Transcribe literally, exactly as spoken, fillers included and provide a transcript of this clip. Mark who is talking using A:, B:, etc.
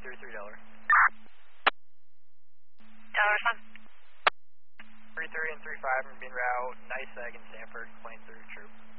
A: three three Delaware.
B: Delaware, son.
A: three three and three five are being route, Nice Egg and Sanford, plane through troop.